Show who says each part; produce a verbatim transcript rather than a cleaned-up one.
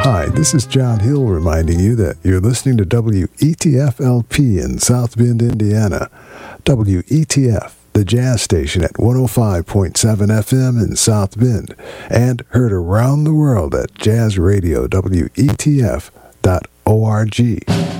Speaker 1: Hi, this is John Hill reminding you that you're listening to W E T F L P in South Bend, Indiana. W E T F, the jazz station at one oh five point seven F M in South Bend, and heard around the world at jazz radio W E T F dot org.